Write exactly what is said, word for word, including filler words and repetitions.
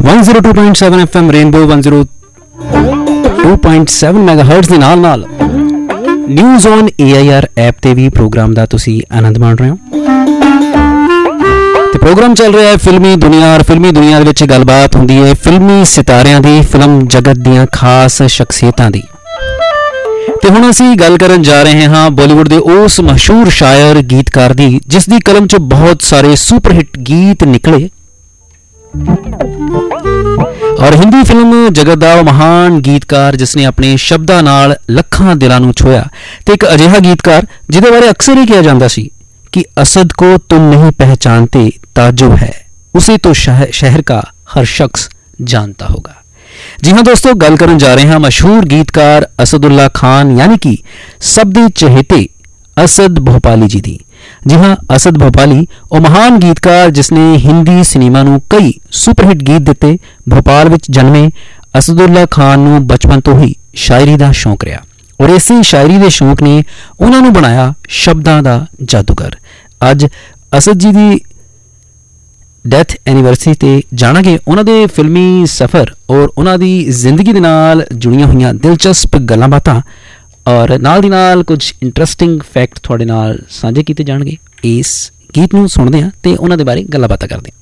one oh two point seven F M rainbow one oh two point seven ਮੈਗਾਹਰਟਜ਼ ਦੇ ਨਾਲ ਨਾਲ news on A I R app ਤੇ ਵੀ programme ਦਾ ਤੁਸੀਂ ਆਨੰਦ ਮਾਣ ਰਹੇ ਹੋ ਤੇ ਪ੍ਰੋਗਰਾਮ ਚੱਲ ਰਿਹਾ ਹੈ ਫਿਲਮੀ ਦੁਨੀਆ ਔਰ ਫਿਲਮੀ ਦੁਨੀਆ ਦੇ ਵਿੱਚ ਗੱਲਬਾਤ ਹੁੰਦੀ ਹੈ ਫਿਲਮੀ ਸਿਤਾਰਿਆਂ ਦੀ ਫਿਲਮ ਜਗਤ ਦੀਆਂ ਖਾਸ ਸ਼ਖਸੀਅਤਾਂ ਦੀ ਤੇ ਹੁਣ ਅਸੀਂ ਗੱਲ ਕਰਨ ਜਾ ਰਹੇ ਹਾਂ ਬਾਲੀਵੁੱਡ ਦੇ ਉਸ ਮਸ਼ਹੂਰ ਸ਼ਾਇਰ ਗੀਤਕਾਰ ਦੀ ਜਿਸ ਦੀ ਕਲਮ 'ਚ ਬਹੁਤ ਸਾਰੇ ਸੁਪਰ ਹਿੱਟ ਗੀਤ ਨਿਕਲੇ और हिंदी फिल्म जगत दा महान गीतकार जिसने अपने शब्दां नाल लखां दिलां नूं छुया ते एक अजिहा गीतकार जिहदे बारे अक्सर ही कहा जाता सी कि असद को तुम नहीं पहचानते ताजुब है उसे तो शहर, शहर का हर शख्स जानता होगा। जी हाँ दोस्तों, गल करन जा रहे हैं मशहूर गीतकार असदुल्ला खान यानी कि सब दे चहेते असद भोपाली जी दी। जी हाँ, असद भोपाली वो महान गीतकार जिसने हिंदी सिनेमा नूं कई सुपरहिट गीत दिते। भोपाल विच जन्मे असदुल्ला खान नूं बचपन तो ही शायरी दा शौक रहा और इसी शायरी दे शौक ने उन्हां नूं बनाया शब्दां दा जादूगर। अज असद जी दी डेथ एनिवर्सरी ते जाणांगे उन्हां दे फिल्मी सफ़र और उन्हां दी जिंदगी दे नाल जुड़ियां होईयां दिलचस्प गल्लां बातां और नाल दी नाल कुछ इंटरस्टिंग फैक्ट थोड़े नाल साझे कीते जाणगे। इस गीत नूं सुणदे हां ते उन्हां दे बारे गल्लां बातां करदे हां।